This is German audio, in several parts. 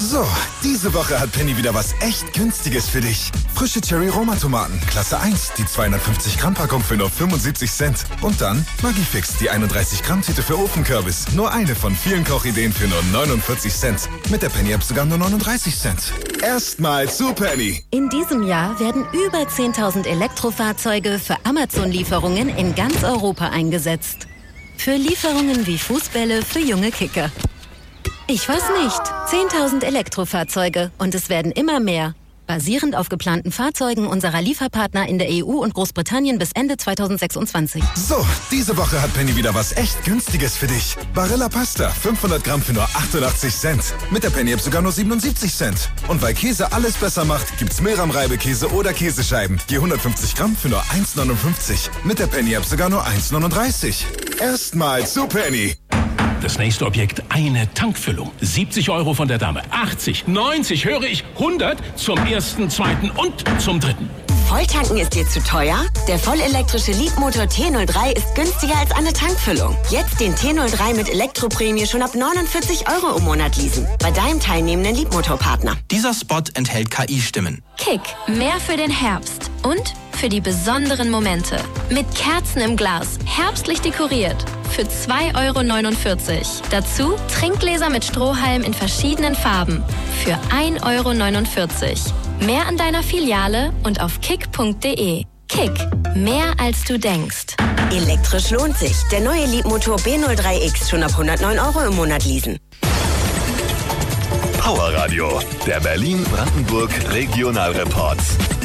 So, diese Woche hat Penny wieder was echt Günstiges für dich. Frische Cherry-Roma-Tomaten, Klasse 1, die 250-Gramm-Packung für nur 75 Cent. Und dann Maggi-Fix, die 31-Gramm-Tüte für Ofenkürbis. Nur eine von vielen Kochideen für nur 49 Cent. Mit der Penny-App sogar nur 39 Cent. Erstmal zu Penny. In diesem Jahr werden über 10.000 Elektrofahrzeuge für Amazon-Lieferungen in ganz Europa eingesetzt. Für Lieferungen wie Fußbälle für junge Kicker. Ich weiß nicht. 10.000 Elektrofahrzeuge und es werden immer mehr. Basierend auf geplanten Fahrzeugen unserer Lieferpartner in der EU und Großbritannien bis Ende 2026. So, diese Woche hat Penny wieder was echt Günstiges für dich. Barilla Pasta, 500 Gramm für nur 88 Cent. Mit der Penny-App sogar nur 77 Cent. Und weil Käse alles besser macht, gibt's Milram-Reibekäse oder Käsescheiben. Je 150 Gramm für nur 1,59. Mit der Penny-App sogar nur 1,39. Erstmal zu Penny. Das nächste Objekt, eine Tankfüllung. 70 € von der Dame, 80, 90, höre ich, 100 zum ersten, zweiten und zum dritten. Volltanken ist dir zu teuer? Der vollelektrische Leapmotor T03 ist günstiger als eine Tankfüllung. Jetzt den T03 mit Elektroprämie schon ab 49 € im Monat leasen. Bei deinem teilnehmenden Leapmotor-Partner. Dieser Spot enthält KI-Stimmen. Kick, mehr für den Herbst und für die besonderen Momente. Mit Kerzen im Glas, herbstlich dekoriert. Für 2,49 €. Dazu Trinkgläser mit Strohhalm in verschiedenen Farben. Für 1,49 €. Mehr an deiner Filiale und auf kick.de. Kick, mehr als du denkst. Elektrisch lohnt sich. Der neue Leapmotor B03X schon ab 109 € im Monat leasen. Power Radio, der Berlin-Brandenburg Regionalreport.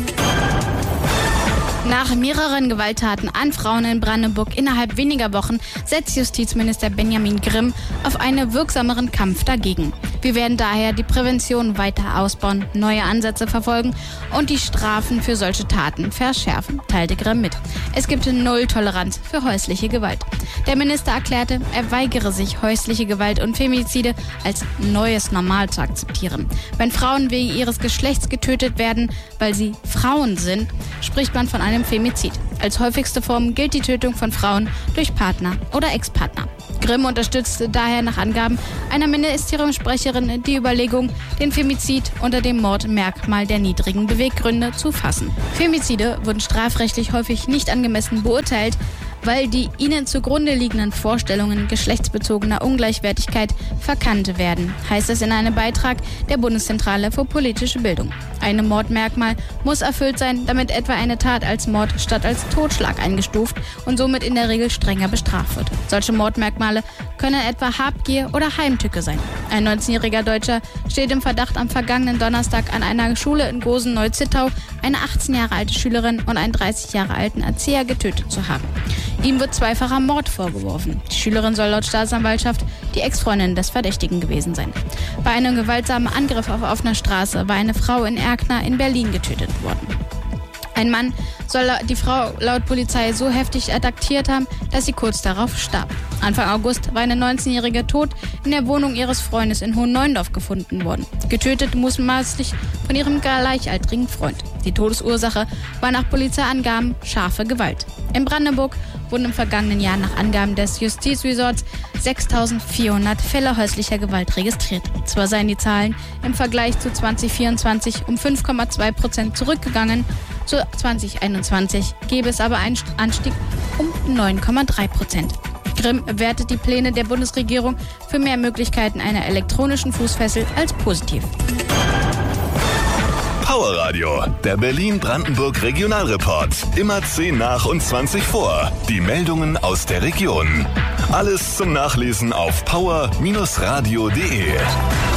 Nach mehreren Gewalttaten an Frauen in Brandenburg innerhalb weniger Wochen setzt Justizminister Benjamin Grimm auf einen wirksameren Kampf dagegen. Wir werden daher die Prävention weiter ausbauen, neue Ansätze verfolgen und die Strafen für solche Taten verschärfen, teilte Grimm mit. Es gibt null Toleranz für häusliche Gewalt. Der Minister erklärte, er weigere sich, häusliche Gewalt und Femizide als neues Normal zu akzeptieren. Wenn Frauen wegen ihres Geschlechts getötet werden, weil sie Frauen sind, spricht man von einem Femizid. Als häufigste Form gilt die Tötung von Frauen durch Partner oder Ex-Partner. Grimm unterstützte daher nach Angaben einer Ministeriumssprecherin die Überlegung, den Femizid unter dem Mordmerkmal der niedrigen Beweggründe zu fassen. Femizide wurden strafrechtlich häufig nicht angemessen beurteilt, weil die ihnen zugrunde liegenden Vorstellungen geschlechtsbezogener Ungleichwertigkeit verkannt werden, heißt es in einem Beitrag der Bundeszentrale für politische Bildung. Ein Mordmerkmal muss erfüllt sein, damit etwa eine Tat als Mord statt als Totschlag eingestuft und somit in der Regel strenger bestraft wird. Solche Mordmerkmale können etwa Habgier oder Heimtücke sein. Ein 19-jähriger Deutscher steht im Verdacht, am vergangenen Donnerstag an einer Schule in Gosen-Neu-Zittau eine 18 Jahre alte Schülerin und einen 30 Jahre alten Erzieher getötet zu haben. Ihm wird zweifacher Mord vorgeworfen. Die Schülerin soll laut Staatsanwaltschaft die Ex-Freundin des Verdächtigen gewesen sein. Bei einem gewaltsamen Angriff auf offener Straße war eine Frau in Erkner in Berlin getötet worden. Ein Mann soll die Frau laut Polizei so heftig attackiert haben, dass sie kurz darauf starb. Anfang August war eine 19-Jährige tot in der Wohnung ihres Freundes in Hohenneuendorf gefunden worden. Getötet mutmaßlich von ihrem gleichaltrigen Freund. Die Todesursache war nach Polizeiangaben scharfe Gewalt. In Brandenburg wurden im vergangenen Jahr nach Angaben des Justizresorts 6.400 Fälle häuslicher Gewalt registriert. Zwar seien die Zahlen im Vergleich zu 2024 um 5,2% zurückgegangen, zu 2021 gäbe es aber einen Anstieg um 9,3%. Grimm wertet die Pläne der Bundesregierung für mehr Möglichkeiten einer elektronischen Fußfessel als positiv. Power Radio, der Berlin-Brandenburg Regionalreport. Immer 10 nach und 20 vor. Die Meldungen aus der Region. Alles zum Nachlesen auf power-radio.de.